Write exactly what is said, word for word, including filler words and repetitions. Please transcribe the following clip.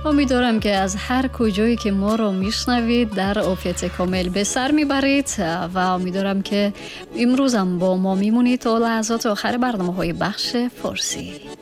امیدوارم که از هر کجایی که ما رو میشنوید در عافیت کامل به سر میبرید و امیدوارم که امروز هم با ما میمونید تا لحظات آخر برنامه های بخش فارسی.